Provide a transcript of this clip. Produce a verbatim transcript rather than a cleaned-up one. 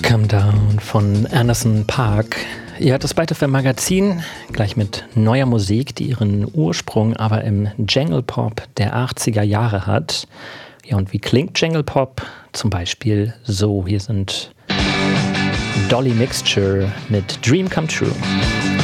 Come Down von Anderson .Paak. Ihr hört das Byte F M Magazin, gleich mit neuer Musik, die ihren Ursprung aber im Jangle Pop der achtziger Jahre hat. Ja, und wie klingt Jangle Pop? Zum Beispiel so. Hier sind Dolly Mixture mit Dream Come True.